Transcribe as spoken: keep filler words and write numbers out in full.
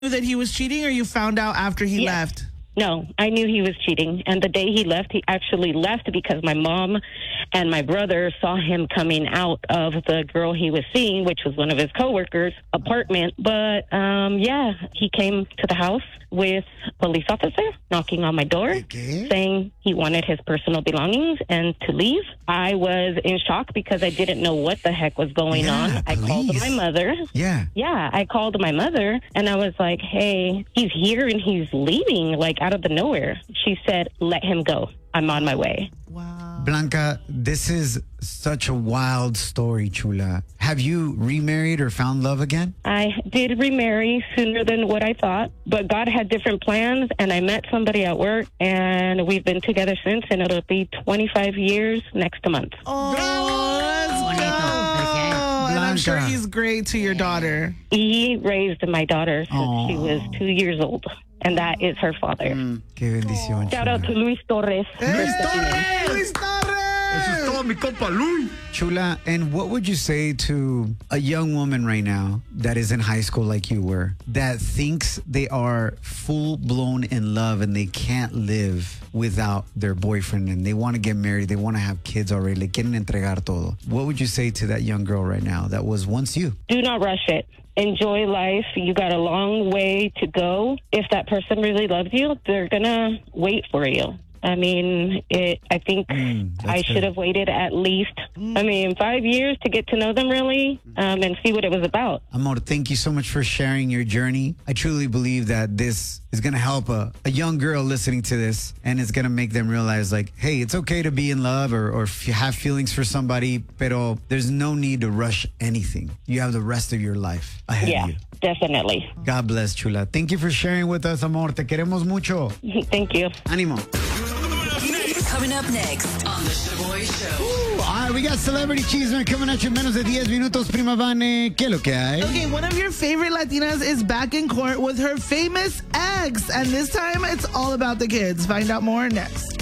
That he was cheating, or you found out after he Yes. left? No, I knew he was cheating. And the day he left, he actually left because my mom and my brother saw him coming out of the girl he was seeing, which was one of his coworkers' apartment. But, um, yeah, he came to the house with a police officer knocking on my door, Okay. saying he wanted his personal belongings and to leave. I was in shock because I didn't know what the heck was going Yeah, on. I called police. my mother. Yeah. Yeah, I called my mother and I was like, hey, he's here and he's leaving, like out of the nowhere. She said, let him go. I'm on my way. Wow. Blanca, this is such a wild story, chula. Have you remarried or found love again? I did remarry sooner than what I thought, but God had different plans and I met somebody at work and we've been together since, and it'll be twenty-five years next month. Oh, let's go. And I'm sure Blanca. he's great to your daughter. He raised my daughter since Aw. she was two years old, and that is her father. Qué bendición, Shout out to chula. Luis Torres. for stepping in. Luis Torres! mi compa Luis. Chula, and what would you say to a young woman right now that is in high school like you were, that thinks they are full-blown in love and they can't live without their boyfriend and they want to get married, they want to have kids already, le quieren entregar todo? What would you say to that young girl right now that was once you? Do not rush it. Enjoy life. You got a long way to go. If that person really loves you, they're going to wait for you. I mean, it. I think Mm, that's I should good. have waited at least, I mean, five years to get to know them really um, and see what it was about. Amor, thank you so much for sharing your journey. I truly believe that this is going to help a, a young girl listening to this, and it's going to make them realize, like, hey, it's okay to be in love or, or f- have feelings for somebody, pero there's no need to rush anything. You have the rest of your life ahead Yeah, of you. definitely. God bless, chula. Thank you for sharing with us, amor. Te queremos mucho. Thank you. Ánimo. Coming up next on The Shaboy Show. All right, we got Celebrity Cheeseman coming at you en menos de diez minutos, prima Vane. ¿Qué es lo que hay? Okay, one of your favorite Latinas is back in court with her famous ex, and this time it's all about the kids. Find out more next.